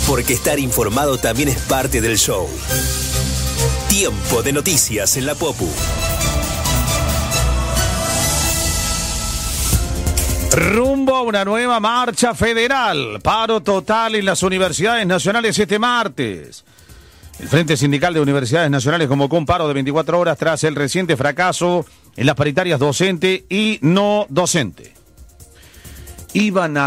porque estar informado también es parte del show. Tiempo de noticias en la Popu. Rumbo a una nueva marcha federal. Paro total en las universidades nacionales este martes. El Frente Sindical de Universidades Nacionales convocó un paro de 24 horas tras el reciente fracaso en las paritarias docente y no docente. Iban a